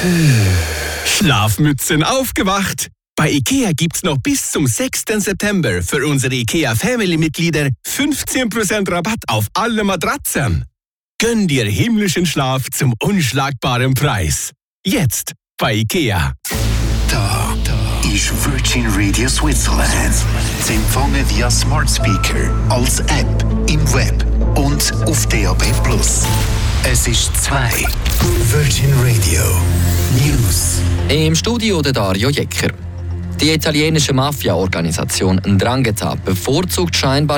Schlafmützen aufgewacht! Bei IKEA gibt's noch bis zum 6. September für unsere IKEA Family-Mitglieder 15% Rabatt auf alle Matratzen. Gönn dir himmlischen Schlaf zum unschlagbaren Preis. Jetzt bei IKEA. Da ist Virgin Radio Switzerland. Zu empfangen via Smart Speaker, als App, im Web und auf DAB+. Es ist 2. Virgin Radio News. Im Studio der Dario Jecker. Die italienische Mafia-Organisation 'Ndrangheta bevorzugt scheinbar